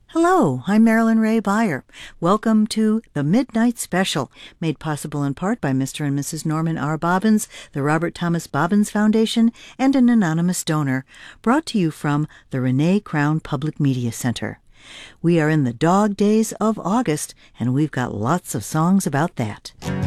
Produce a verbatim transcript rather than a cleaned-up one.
Hello, I'm Marilyn Ray Beyer. Welcome to the Midnight Special, made possible in part by Mister and Missus Norman R. Bobbins, the Robert Thomas Bobbins Foundation, and an anonymous donor, brought to you from the Renee Crown Public Media Center. We are in the dog days of August, and we've got lots of songs about that.